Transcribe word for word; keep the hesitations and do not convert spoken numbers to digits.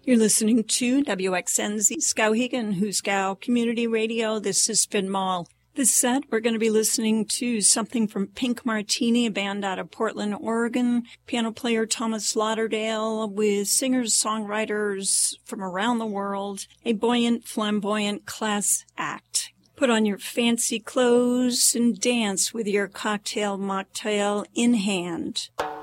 You're listening to W X N Z Skowhegan, Huskow Community Radio. This is Finn Mall. This set, we're going to be listening to something from Pink Martini, a band out of Portland, Oregon. Piano player Thomas Lauderdale with singers, songwriters from around the world. A buoyant, flamboyant class act. Put on your fancy clothes and dance with your cocktail mocktail in hand.